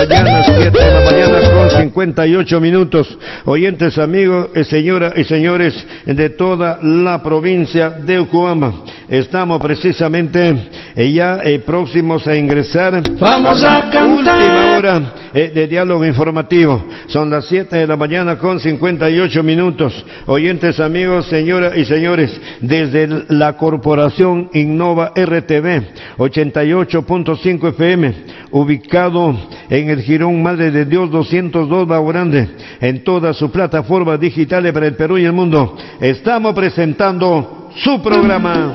Mañana, 7 de la mañana con 58 minutos. Oyentes, amigos, señoras y señores de toda la provincia de Ucuama. Estamos precisamente ya próximos a ingresar. Vamos a cantar. Última hora de diálogo informativo. Son las 7 de la mañana con 58 minutos. Oyentes, amigos, señoras y señores, desde la Corporación Innova RTV 88.5 FM, ubicado en el Jirón Madre de Dios 202 Bajo Grande, en todas sus plataformas digitales para el Perú y el mundo. Estamos presentando su programa.